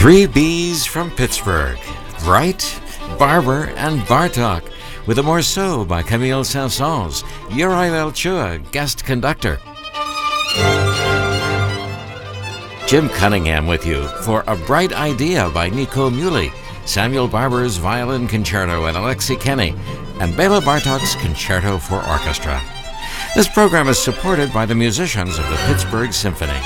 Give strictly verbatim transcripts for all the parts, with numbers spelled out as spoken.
Three B's from Pittsburgh: Bright, Barber, and Bartok, with a morceau by Camille Saint-Saëns. Uri Valchua, guest conductor. Jim Cunningham with you for A Bright Idea by Nico Muhly, Samuel Barber's Violin Concerto and Alexei Kenny, and Bela Bartok's Concerto for Orchestra. This program is supported by the musicians of the Pittsburgh Symphony.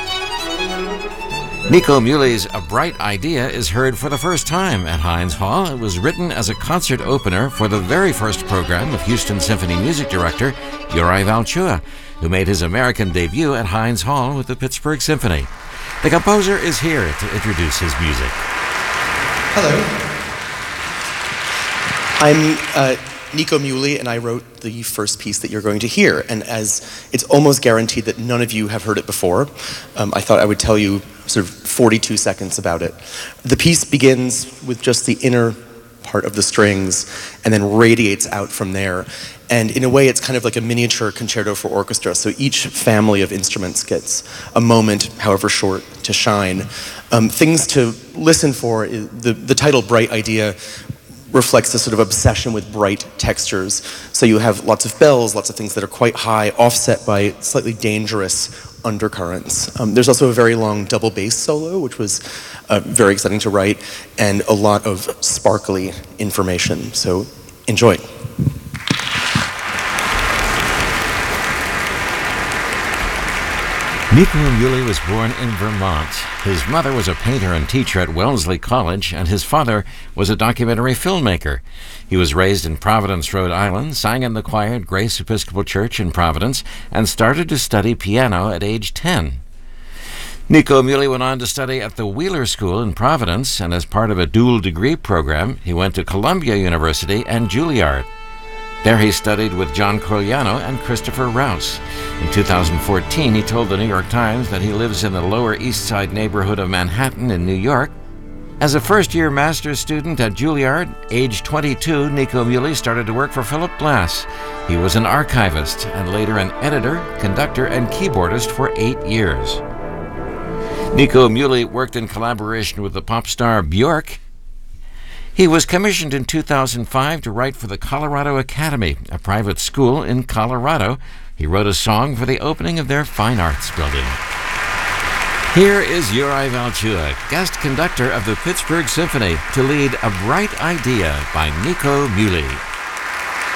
Nico Muhly's A Bright Idea is heard for the first time at Heinz Hall. It was written as a concert opener for the very first program of Houston Symphony music director Uri Valchua, who made his American debut at Heinz Hall with the Pittsburgh Symphony. The composer is here to introduce his music. Hello. I'm uh, Nico Muhly, and I wrote the first piece that you're going to hear. And as it's almost guaranteed that none of you have heard it before, um, I thought I would tell you sort of forty-two seconds about it. The piece begins with just the inner part of the strings and then radiates out from there. And in a way, it's kind of like a miniature concerto for orchestra. So each family of instruments gets a moment, however short, to shine. Um, things to listen for, is the, the title Bright Idea reflects this sort of obsession with bright textures. So you have lots of bells, lots of things that are quite high, offset by slightly dangerous undercurrents. Um, there's also a very long double bass solo, which was uh, very exciting to write, and a lot of sparkly information. So enjoy. Nico Muhly was born in Vermont. His mother was a painter and teacher at Wellesley College, and his father was a documentary filmmaker. He was raised in Providence, Rhode Island, sang in the choir at Grace Episcopal Church in Providence, and started to study piano at age ten. Nico Muhly went on to study at the Wheeler School in Providence, and as part of a dual degree program, he went to Columbia University and Juilliard. There he studied with John Corigliano and Christopher Rouse. In two thousand fourteen, he told the New York Times that he lives in the Lower East Side neighborhood of Manhattan in New York. As a first-year master's student at Juilliard, age twenty-two, Nico Muhly started to work for Philip Glass. He was an archivist and later an editor, conductor, and keyboardist for eight years. Nico Muhly worked in collaboration with the pop star Björk. He was commissioned in two thousand five to write for the Colorado Academy, a private school in Colorado. He wrote a song for the opening of their fine arts building. Here is Uri Valchua, guest conductor of the Pittsburgh Symphony, to lead A Bright Idea by Nico Muhly.